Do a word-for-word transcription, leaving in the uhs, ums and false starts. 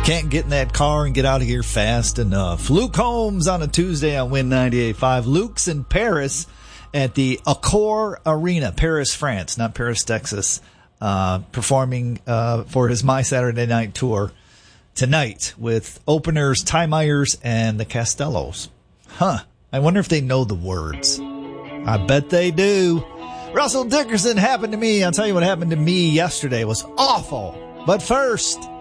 Can't get in that car and get out of here fast enough. Luke Holmes on a Tuesday on Win ninety-eight point five. Luke's in Paris at the Accor Arena, Paris, France, not Paris, Texas, uh, performing uh, for his My Saturday Night Tour tonight with openers Ty Myers and the Castellos. Huh. I wonder if they know the words. I bet they do. Russell Dickerson happened to me. I'll tell you what happened to me yesterday. It was awful. But first,